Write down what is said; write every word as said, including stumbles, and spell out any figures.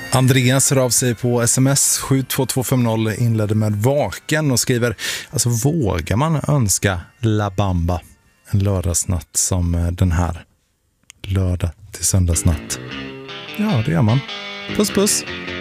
Andreas hör av sig på sms sju två två fem noll, inledde med vaken och skriver: alltså vågar man önska La Bamba en lördagsnatt som den här? Lördag till söndagsnatt. Ja, det gör man. Puss puss.